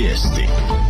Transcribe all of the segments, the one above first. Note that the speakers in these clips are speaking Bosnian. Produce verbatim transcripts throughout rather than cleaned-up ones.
Vijesti.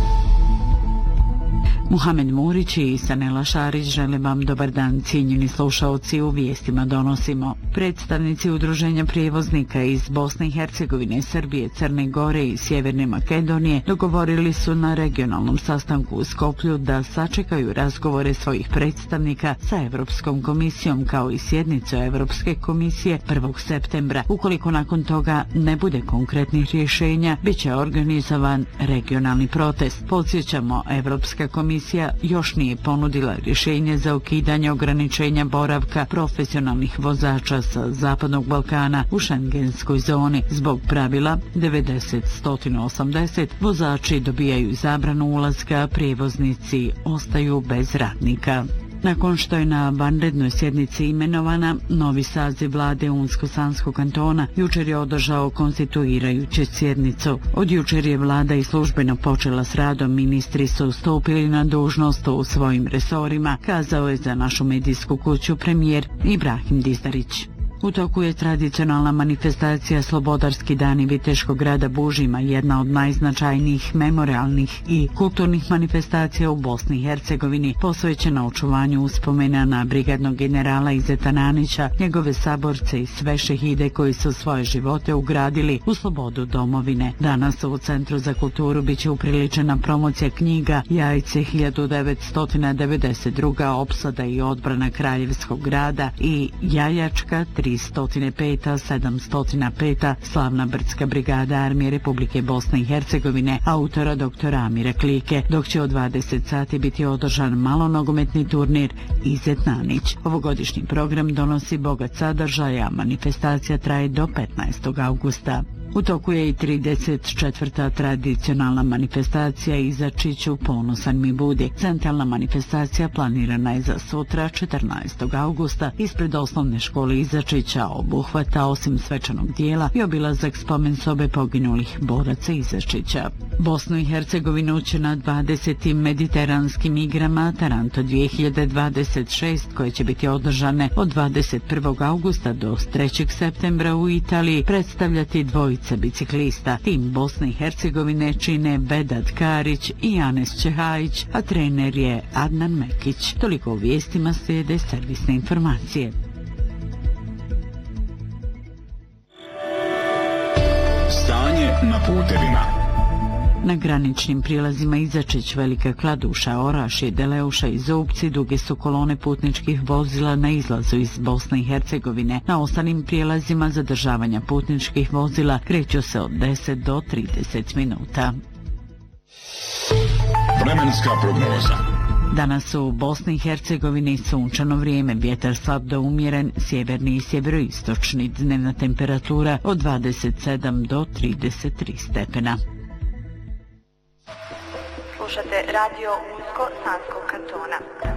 Muhamed Murić i Sanela Šarić žele vam dobar dan, cijenjeni slušaoci. U vijestima donosimo: predstavnici udruženja prijevoznika iz Bosne i Hercegovine, Srbije, Crne Gore i Sjeverne Makedonije dogovorili su na regionalnom sastanku u Skoplju da sačekaju razgovore svojih predstavnika sa Evropskom komisijom kao i sjednicu Evropske komisije prvog septembra. Ukoliko nakon toga ne bude konkretnih rješenja, bit će organizovan regionalni protest. Podsjećamo, Evropska komisija još nije ponudila rješenje za ukidanje ograničenja boravka profesionalnih vozača sa Zapadnog Balkana u šengenskoj zoni. Zbog pravila devedeset osamdeset vozači dobijaju zabranu ulaska, prijevoznici ostaju bez radnika. Nakon što je na vanrednoj sjednici imenovana, novi saziv vlade Unsko-Sanskog kantona jučer je održao konstituirajuću sjednicu. Od jučer je vlada i službeno počela s radom, ministri su stupili na dužnost u svojim resorima, kazao je za našu medijsku kuću premijer Ibrahim Dizarić. U toku je tradicionalna manifestacija Slobodarski dani Viteškog grada Bužima, jedna od najznačajnijih memorialnih i kulturnih manifestacija u Bosni i Hercegovini, posvećena očuvanju uspomena na brigadnog generala Izeta Nanića, njegove saborce i sve šehide koji su svoje živote ugradili u slobodu domovine. Danas u Centru za kulturu biće upriličena promocija knjiga Jajce hiljadu devetsto devedeset druga opsada i odbrana Kraljevskog grada i Jajačka tristo pet sedamsto pet slavna brdska brigada Armije Republike Bosne i Hercegovine autora doktora Amira Klike, dok će od dvadeset sati biti održan malonogometni turnir Izet Nanić. Ovogodišnji program donosi bogat sadržaj, a manifestacija traje do petnaestog augusta. U toku je i trideset četvrta tradicionalna manifestacija Izačiću ponosan mi budi. Centralna manifestacija planirana je za sutra, četrnaestog augusta, ispred osnovne škole Izačića. Obuhvata osim svečanog dijela i obilazak spomen sobe poginulih boraca Izačića. Bosnu i Hercegovinu će na dvadesetim mediteranskim igrama Taranto dvije hiljade dvadeset šest, koje će biti održane od dvadeset prvog augusta do trećeg septembra u Italiji, predstavljati dvojice biciklista. Tim Bosne i Hercegovine čine Vedat Karić i Anes Čehajić, a trener je Adnan Mekić. Toliko u vijestima, slijede servisne informacije. Stanje na putevima. Na graničnim prilazima Izačić, Velika Kladuša, Orašje, Deleuša i Zubci duge su kolone putničkih vozila na izlazu iz Bosne i Hercegovine. Na ostalim prijelazima zadržavanja putničkih vozila kreću se od deset do trideset minuta. Vremenska prognoza. Danas u Bosni i Hercegovini sunčano vrijeme, vjetar slab do umjeren, sjeverni i sjeveroistočni, dnevna temperatura od dvadeset sedam do trideset tri stepena. Slušate radio Unsko-Sanskog kantona.